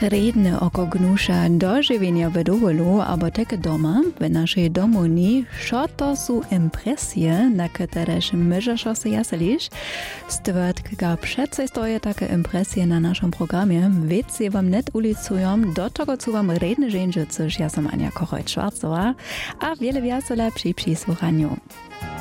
Redne oko gnusza dożywienia w dołu, albo takie doma, w naszej domowni, co to są impresje, na któreż możesz się jaselisz. Stwierdzka przecież stoje takie impresje na naszym programie, więc je wam net ulicują, do czego co wam redne żędzie, coż ja sam Ania Kochoj-Schwarzowa, a wiele więcej przy przysłuchaniu.